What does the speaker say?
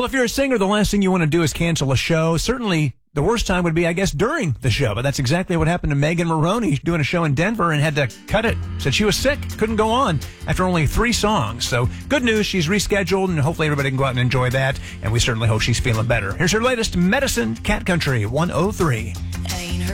Well, if you're a singer, the last thing you want to do is cancel a show. Certainly, the worst time would be, I guess, during the show. But that's exactly what happened to Megan Maroney doing a show in Denver and had to cut it. Said she was sick, couldn't go on after only 3 songs. So good news, she's rescheduled, and hopefully everybody can go out and enjoy that. And we certainly hope she's feeling better. Here's her latest Medicine, Cat Country 103.